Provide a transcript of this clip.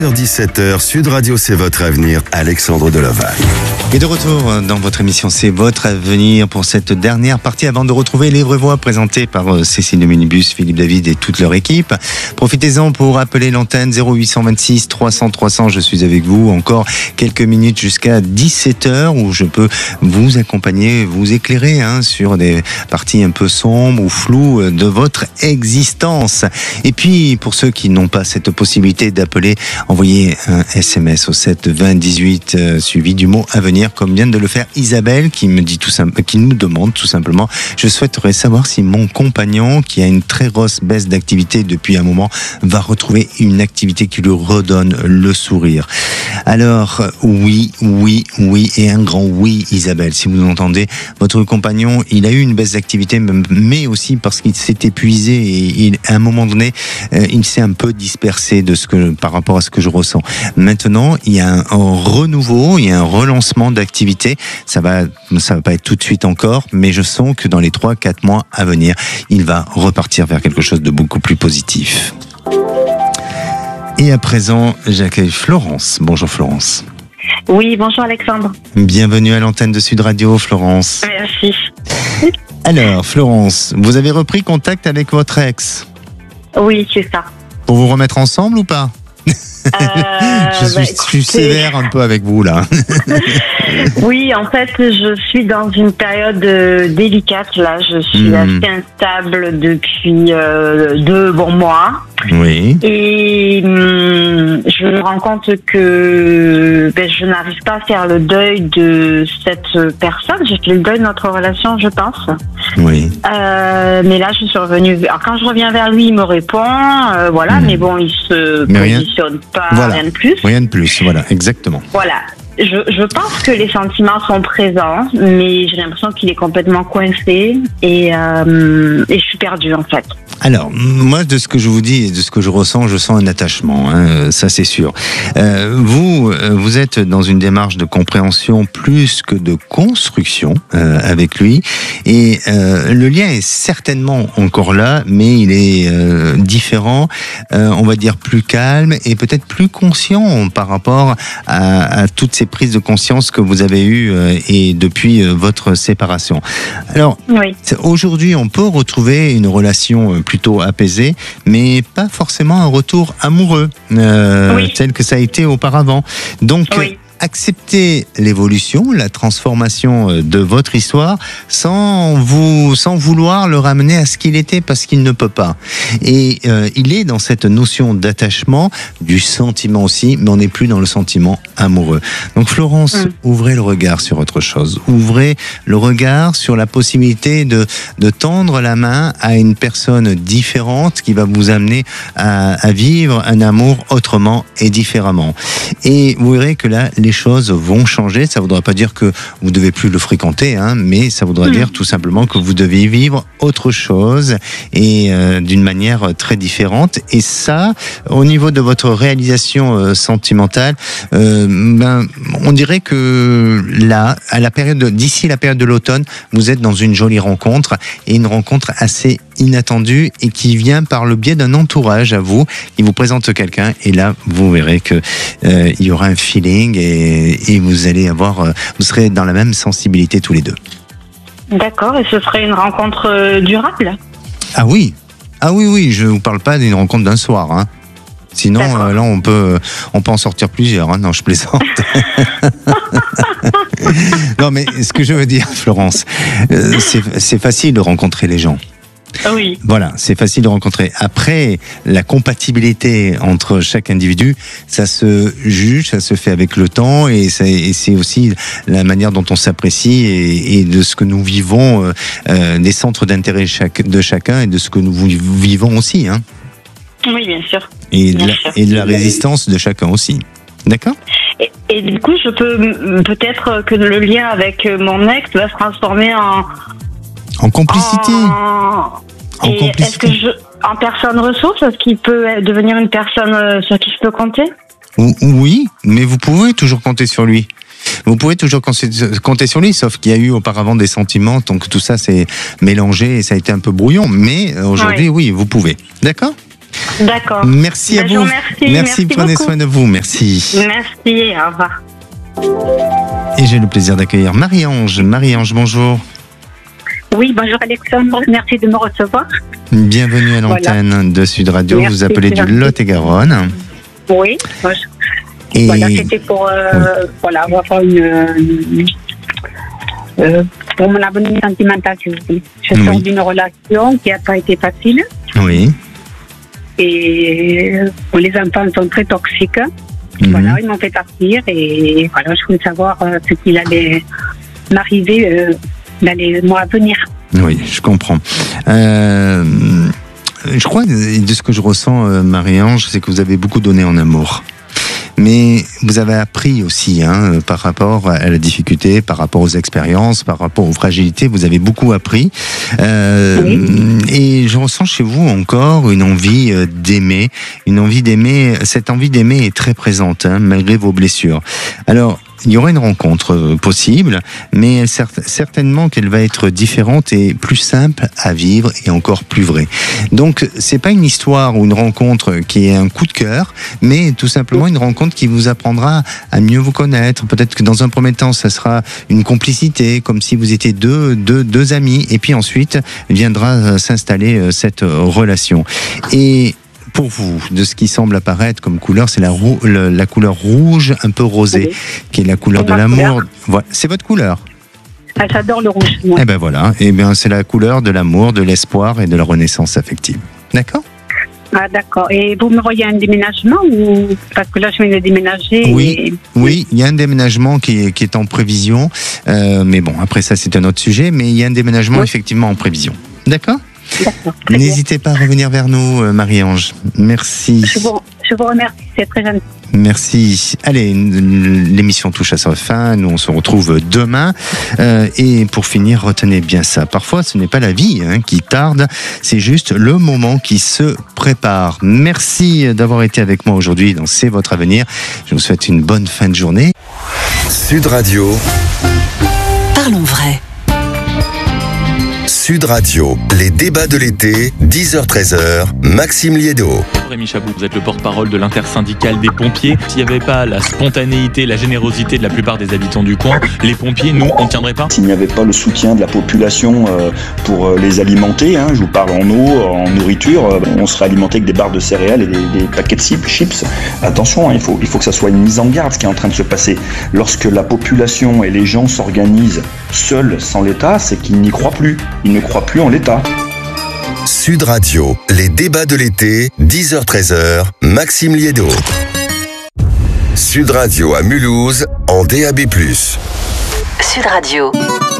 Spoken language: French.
17h, Sud Radio, c'est votre avenir, Alexandre Delovac. Et de retour dans votre émission C'est votre avenir pour cette dernière partie avant de retrouver Les Vraies Voix présentées par Cécile de Minibus, Philippe David et toute leur équipe. Profitez-en pour appeler l'antenne 0826 300 300. Je suis avec vous encore quelques minutes jusqu'à 17h où je peux vous accompagner, vous éclairer sur des parties un peu sombres ou floues de votre existence. Et puis pour ceux qui n'ont pas cette possibilité d'appeler, envoyez un SMS au 7 20 18 suivi du mot avenir, comme vient de le faire Isabelle, qui nous demande tout simplement: je souhaiterais savoir si mon compagnon, qui a une très grosse baisse d'activité depuis un moment, va retrouver une activité qui lui redonne le sourire. Alors oui et un grand oui, Isabelle. Si vous entendez, votre compagnon, il a eu une baisse d'activité, mais aussi parce qu'il s'est épuisé et à un moment donné, il s'est un peu dispersé par rapport à ce que je ressens. Maintenant, il y a un renouveau, il y a un relancement d'activité. Ça va pas être tout de suite encore, mais je sens que dans les 3-4 mois à venir, il va repartir vers quelque chose de beaucoup plus positif. Et à présent, j'accueille Florence. Bonjour Florence. Oui, bonjour Alexandre. Bienvenue à l'antenne de Sud Radio, Florence. Merci. Alors, Florence, vous avez repris contact avec votre ex? Oui, c'est ça. Pour vous remettre ensemble ou pas? Je suis sévère un peu avec vous là. Oui, en fait, je suis dans une période délicate là. Je suis assez instable depuis 2 bons mois. Oui. Et je me rends compte que je n'arrive pas à faire le deuil de cette personne. J'ai fait le deuil de notre relation, je pense. Oui. Mais là, je suis revenue. Alors, quand je reviens vers lui, il me répond, voilà. Mais bon, il se positionne pas, voilà. rien de plus. Rien de plus, voilà, exactement. Voilà. Je pense que les sentiments sont présents, mais j'ai l'impression qu'il est complètement coincé et je suis perdue en fait. Alors, moi, de ce que je vous dis et de ce que je ressens un attachement, ça c'est sûr. Vous êtes dans une démarche de compréhension plus que de construction avec lui, et le lien est certainement encore là, mais il est différent, on va dire plus calme et peut-être plus conscient par rapport à toutes ces prises de conscience que vous avez eues et depuis votre séparation. Alors, oui. Aujourd'hui, on peut retrouver une relation plutôt apaisée, mais pas forcément un retour amoureux tel que ça a été auparavant. Donc, acceptez l'évolution, la transformation de votre histoire sans vouloir le ramener à ce qu'il était, parce qu'il ne peut pas. Et il est dans cette notion d'attachement, du sentiment aussi, mais on n'est plus dans le sentiment amoureux. Donc Florence, ouvrez le regard sur autre chose. Ouvrez le regard sur la possibilité de tendre la main à une personne différente qui va vous amener à vivre un amour autrement et différemment. Et vous verrez que là, les choses vont changer. Ça ne voudra pas dire que vous ne devez plus le fréquenter, mais ça voudra dire tout simplement que vous devez vivre autre chose et d'une manière très différente. Et ça, au niveau de votre réalisation sentimentale, on dirait que là, d'ici la période de l'automne, vous êtes dans une jolie rencontre, et une rencontre assez inattendue et qui vient par le biais d'un entourage à vous, qui vous présente quelqu'un, et là, vous verrez que il y aura un feeling et vous serez dans la même sensibilité tous les deux. D'accord, et ce serait une rencontre durable ? Ah oui, je vous parle pas d'une rencontre d'un soir, Sinon, là, on peut en sortir plusieurs. Non, je plaisante. Non, mais ce que je veux dire, Florence, c'est facile de rencontrer les gens. Oui. Voilà, c'est facile de rencontrer. Après, la compatibilité entre chaque individu, ça se juge, ça se fait avec le temps, et c'est aussi la manière dont on s'apprécie et de ce que nous vivons, des centres d'intérêt de chacun et de ce que nous vivons aussi. Oui, bien sûr. Et de la résistance de chacun aussi. D'accord ? Et du coup, je peux peut-être que le lien avec mon ex va se transformer en complicité. Est-ce que en personne ressource, est-ce qu'il peut devenir une personne sur qui je peux compter ? Oui, mais vous pouvez toujours compter sur lui. Vous pouvez toujours compter sur lui, sauf qu'il y a eu auparavant des sentiments, donc tout ça s'est mélangé et ça a été un peu brouillon. Mais aujourd'hui, oui, vous pouvez. D'accord ? D'accord. Merci à vous. Merci prenez beaucoup. soin de vous. Merci. Merci, au revoir. Et j'ai le plaisir d'accueillir Marie-Ange. Marie-Ange, bonjour. Oui, bonjour Alexandre, merci de me recevoir. Bienvenue à l'antenne de Sud Radio. Merci, vous appelez du Lot-et-Garonne. Oui, Et... voilà, c'était pour avoir pour mon avenir sentimental, si vous voulez. Je sors d'une relation qui n'a pas été facile. Oui. Et les enfants sont très toxiques. Voilà, ils m'ont fait partir et voilà, je voulais savoir ce qu'il allait m'arriver dans les mois à venir. Oui, je comprends. Je crois, de ce que je ressens, Marie-Ange, c'est que vous avez beaucoup donné en amour. Mais vous avez appris aussi, par rapport à la difficulté, par rapport aux expériences, par rapport aux fragilités, vous avez beaucoup appris. Et je ressens chez vous encore une envie d'aimer. Cette envie d'aimer est très présente, malgré vos blessures. Alors, il y aura une rencontre possible, mais certainement qu'elle va être différente et plus simple à vivre et encore plus vraie. Donc, c'est pas une histoire ou une rencontre qui est un coup de cœur, mais tout simplement une rencontre qui vous apprendra à mieux vous connaître. Peut-être que dans un premier temps, ça sera une complicité, comme si vous étiez deux amis, et puis ensuite viendra s'installer cette relation. Et pour vous, de ce qui semble apparaître comme couleur, c'est la couleur rouge un peu rosée, qui est la couleur de l'amour. Voilà, c'est votre couleur. Ah, j'adore le rouge. Moi. Eh ben voilà, c'est la couleur de l'amour, de l'espoir et de la renaissance affective. D'accord ? Ah d'accord. Et vous me voyez un déménagement ou parce que là je viens de déménager. Oui, il y a un déménagement qui est en prévision, mais bon, après ça c'est un autre sujet, mais il y a un déménagement effectivement en prévision. D'accord ? N'hésitez pas à revenir vers nous, Marie-Ange. Merci. Je vous remercie, c'est très gentil. Merci. Allez, l'émission touche à sa fin. Nous, on se retrouve demain. Et pour finir, retenez bien ça. Parfois, ce n'est pas la vie qui tarde, c'est juste le moment qui se prépare. Merci d'avoir été avec moi aujourd'hui dans C'est votre avenir. Je vous souhaite une bonne fin de journée. Sud Radio. Parlons vrai. Sud Radio, les débats de l'été, 10h-13h, Maxime Liédo. Rémi Chabou, vous êtes le porte-parole de l'intersyndicale des pompiers. S'il n'y avait pas la spontanéité, la générosité de la plupart des habitants du coin, les pompiers, nous, on ne tiendrait pas. S'il n'y avait pas le soutien de la population pour les alimenter, je vous parle en eau, en nourriture, on serait alimenté avec des barres de céréales et des paquets de chips. Attention, il faut que ça soit une mise en garde, ce qui est en train de se passer. Lorsque la population et les gens s'organisent seuls, sans l'État, c'est qu'ils n'y croient plus. Ils ne croient plus en l'État. Sud Radio, les débats de l'été, 10h-13h, Maxime Liédo. Sud Radio à Mulhouse, en DAB+. Sud Radio.